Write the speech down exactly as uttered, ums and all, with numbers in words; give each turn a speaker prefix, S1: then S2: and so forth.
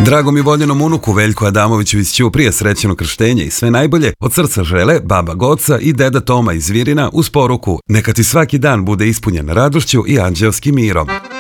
S1: Dragom i voljenom unuku Veljku Adamoviću iz Ćuprije srećeno krštenje i sve najbolje od srca žele baba Goca i deda Toma iz Virina uz poruku: neka ti svaki dan bude ispunjen radošću i anđelskim mirom.